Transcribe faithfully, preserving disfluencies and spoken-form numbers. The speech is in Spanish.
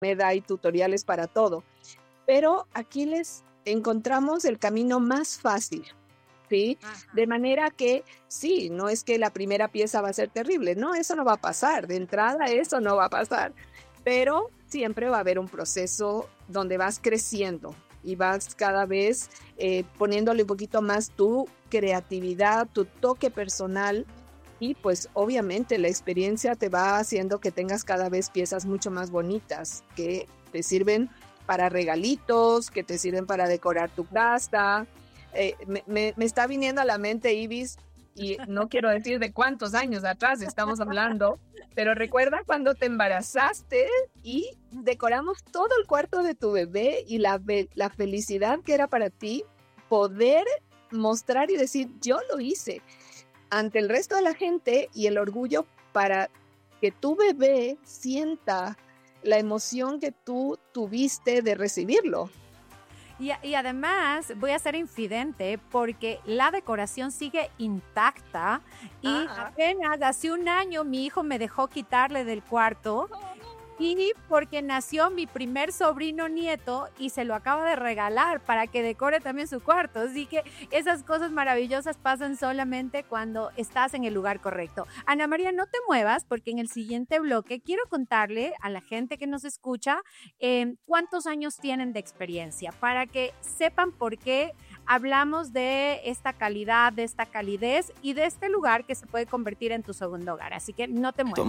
hay tutoriales para todo. Pero aquí les encontramos el camino más fácil, ¿sí? Ajá. De manera que, sí, no es que la primera pieza va a ser terrible, no, eso no va a pasar, de entrada eso no va a pasar, pero siempre va a haber un proceso donde vas creciendo y vas cada vez eh, poniéndole un poquito más tu creatividad, tu toque personal, y pues obviamente la experiencia te va haciendo que tengas cada vez piezas mucho más bonitas, que te sirven para regalitos, que te sirven para decorar tu casa. Eh, me, me, me está viniendo a la mente, Ibis, y no quiero decir de cuántos años atrás estamos hablando, pero recuerda cuando te embarazaste y decoramos todo el cuarto de tu bebé y la, la felicidad que era para ti poder mostrar y decir, yo lo hice ante el resto de la gente, y el orgullo para que tu bebé sienta la emoción que tú tuviste de recibirlo. Y, y además voy a ser infidente porque la decoración sigue intacta y Ah. apenas hace un año mi hijo me dejó quitarle del cuarto. Y porque nació mi primer sobrino nieto y se lo acaba de regalar para que decore también su cuarto. Así que esas cosas maravillosas pasan solamente cuando estás en el lugar correcto. Ana María, no te muevas porque en el siguiente bloque quiero contarle a la gente que nos escucha eh, cuántos años tienen de experiencia para que sepan por qué hablamos de esta calidad, de esta calidez y de este lugar que se puede convertir en tu segundo hogar. Así que no te muevas.